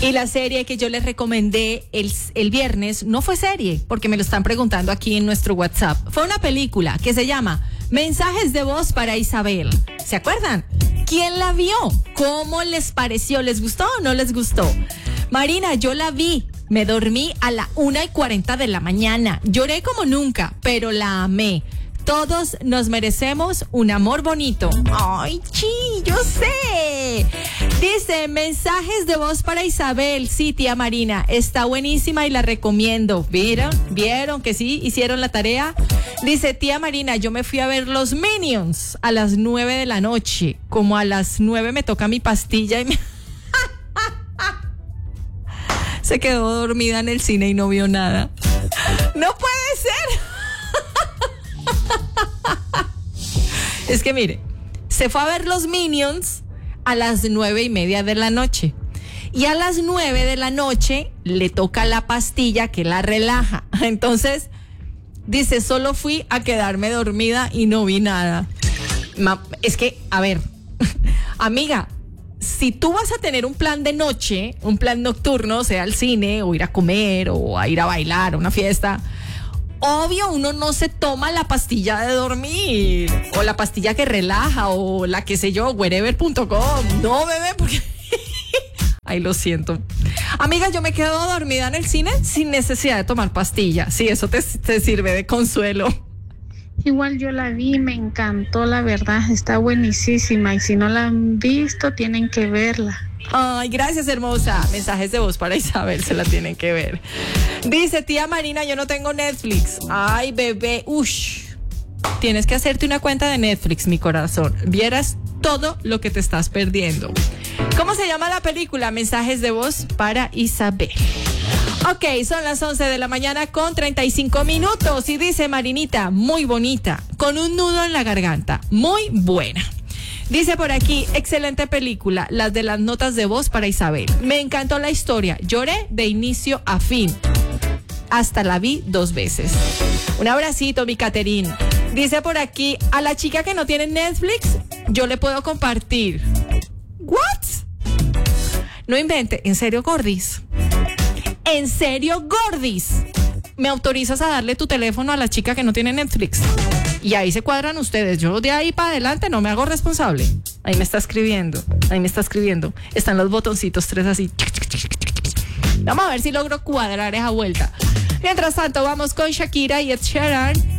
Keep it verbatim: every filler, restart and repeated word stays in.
Y la serie que yo les recomendé el, el viernes no fue serie, porque me lo están preguntando aquí en nuestro WhatsApp. Fue una película que se llama Mensajes de voz para Isabel. ¿Se acuerdan? ¿Quién la vio? ¿Cómo les pareció? ¿Les gustó o no les gustó? Marina, yo la vi. Me dormí a la una y cuarenta de la mañana. Lloré como nunca, pero la amé. Todos nos merecemos un amor bonito. Ay, sí, yo sé. Dice, mensajes de voz para Isabel. Sí, tía Marina, está buenísima y la recomiendo. ¿Vieron? ¿Vieron que sí? ¿Hicieron la tarea? Dice, tía Marina, yo me fui a ver los Minions a las nueve de la noche. Como a las nueve me toca mi pastilla y me... Se quedó dormida en el cine y no vio nada. ¡No puede ser! Es que mire, se fue a ver los Minions a las nueve y media de la noche. Y a las nueve de la noche le toca la pastilla que la relaja. Entonces, dice, solo fui a quedarme dormida y no vi nada. Ma- es que, a ver, amiga, si tú vas a tener un plan de noche, un plan nocturno, sea al cine, o ir a comer, o a ir a bailar, a una fiesta... Obvio, uno no se toma la pastilla de dormir, o la pastilla que relaja, o la que sé yo, wherever punto com. No, bebé, porque... Ay, lo siento. Amiga, yo me quedo dormida en el cine sin necesidad de tomar pastilla. Sí, eso te, te sirve de consuelo. Igual yo la vi, me encantó, la verdad, está buenísima. Y si no la han visto, tienen que verla. Ay, gracias, hermosa. Mensajes de voz para Isabel, se la tienen que ver. Dice, tía Marina, yo no tengo Netflix. Ay, bebé, ush. Tienes que hacerte una cuenta de Netflix, mi corazón. Vieras todo lo que te estás perdiendo. ¿Cómo se llama la película? Mensajes de voz para Isabel. Ok, son las once de la mañana con treinta y cinco minutos. Y dice Marinita, muy bonita, con un nudo en la garganta. Muy buena. Dice por aquí, excelente película, las de las notas de voz para Isabel. Me encantó la historia, lloré de inicio a fin. Hasta la vi dos veces. Un abracito, mi Caterín. Dice por aquí, a la chica que no tiene Netflix, yo le puedo compartir. ¿What? No invente, ¿en serio, Gordis? ¿En serio, Gordis? ¿Me autorizas a darle tu teléfono a la chica que no tiene Netflix? Y ahí se cuadran ustedes. Yo de ahí para adelante no me hago responsable. Ahí me está escribiendo. Ahí me está escribiendo. Están los botoncitos tres así. Vamos a ver si logro cuadrar esa vuelta. Mientras tanto, vamos con Shakira y Ed Sheeran.